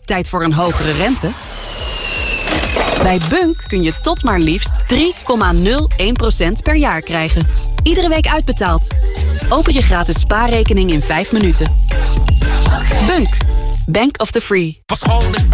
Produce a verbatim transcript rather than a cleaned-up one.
tijd voor een hogere rente? Bij Bunk kun je tot maar liefst drie komma nul één procent per jaar krijgen. Iedere week uitbetaald. Open je gratis spaarrekening in vijf minuten. Bunk. Bank of the Free. Van school is